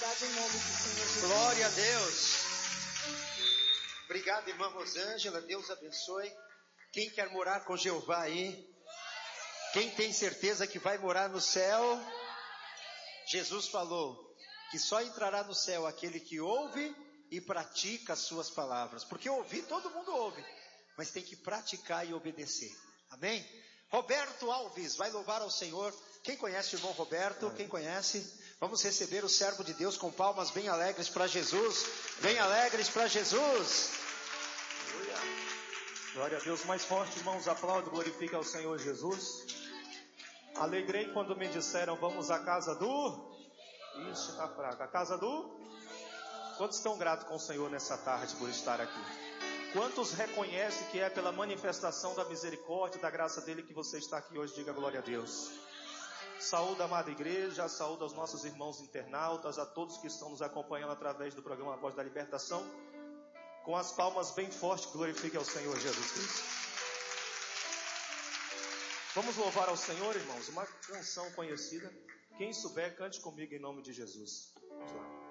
abençoado em nome do Senhor Jesus. Glória a Deus. Obrigado, irmã Rosângela. Deus abençoe. Quem quer morar com Jeová aí? Quem tem certeza que vai morar no céu? Jesus falou que só entrará no céu aquele que ouve e pratica as suas palavras. Porque ouvir todo mundo ouve, mas tem que praticar e obedecer. Amém? Roberto Alves vai louvar ao Senhor. Quem conhece o irmão Roberto? Quem conhece? Vamos receber o servo de Deus com palmas bem alegres para Jesus. Bem alegres para Jesus. Glória a Deus. Mais forte, irmãos, aplaudo, glorifica ao Senhor Jesus. Alegrei quando me disseram, vamos à casa do... Ixi, tá fraco. A casa do... Quantos estão gratos com o Senhor nessa tarde por estar aqui? Quantos reconhecem que é pela manifestação da misericórdia, da graça dele que você está aqui hoje? Diga glória a Deus. Saúde a amada igreja, saúde aos nossos irmãos internautas, a todos que estão nos acompanhando através do programa Voz da Libertação. Com as palmas bem fortes, glorifique ao Senhor Jesus Cristo. Vamos louvar ao Senhor, irmãos, uma canção conhecida. Quem souber, cante comigo em nome de Jesus. Vamos lá.